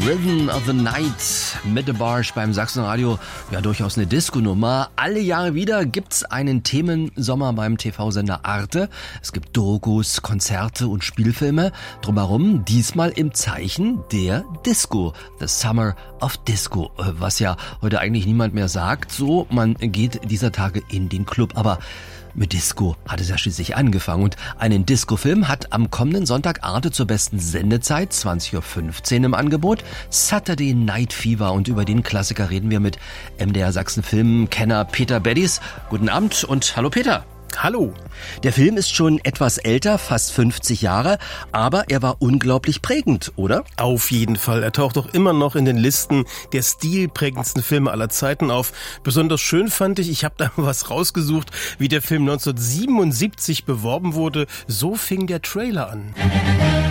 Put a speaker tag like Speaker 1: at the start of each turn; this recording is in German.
Speaker 1: Rhythm of the Night mit The Barsch beim Sachsenradio. Ja, durchaus eine Disco-Nummer. Alle Jahre wieder gibt's einen Themensommer beim TV-Sender Arte. Es gibt Dokus, Konzerte und Spielfilme. Drumherum diesmal im Zeichen der Disco. The Summer of Disco. Was ja heute eigentlich niemand mehr sagt. So, man geht dieser Tage in den Club. Aber mit Disco hat es ja schließlich angefangen und einen Disco-Film hat am kommenden Sonntag Arte zur besten Sendezeit 20.15 Uhr im Angebot. Saturday Night Fever, und über den Klassiker reden wir mit MDR Sachsen Filmkenner Peter Beddies. Guten Abend und hallo Peter.
Speaker 2: Hallo.
Speaker 1: Der Film ist schon etwas älter, fast 50 Jahre, aber er war unglaublich prägend, oder?
Speaker 2: Auf jeden Fall. Er taucht doch immer noch in den Listen der stilprägendsten Filme aller Zeiten auf. Besonders schön fand ich habe da was rausgesucht, wie der Film 1977 beworben wurde. So fing der Trailer an.